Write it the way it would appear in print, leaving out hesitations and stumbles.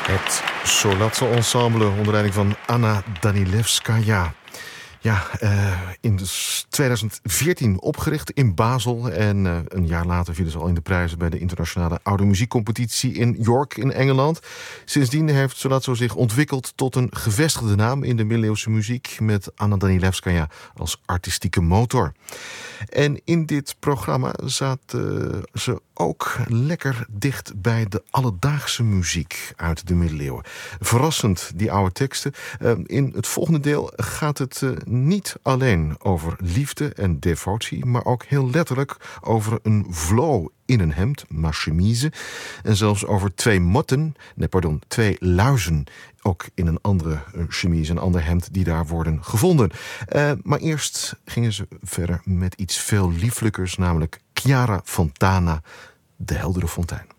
Het Solatse Ensemble onder leiding van Anna Danilevskaya. Ja, in 2014 opgericht in Basel. En een jaar later vielen ze al in de prijzen bij de internationale oude muziekcompetitie in York in Engeland. Sindsdien heeft Solatso zich ontwikkeld tot een gevestigde naam in de middeleeuwse muziek, met Anna Danilevskaya als artistieke motor. En in dit programma zaten ze ook lekker dicht bij de alledaagse muziek uit de middeleeuwen. Verrassend, die oude teksten. In het volgende deel gaat het niet alleen over liefde en devotie, maar ook heel letterlijk over een vlo in een hemd, ma chemise, en zelfs over twee luizen, ook in een andere chemise, een ander hemd, die daar worden gevonden. Maar eerst gingen ze verder met iets veel lieflijkers, namelijk Chiara Fontana, de heldere fontein.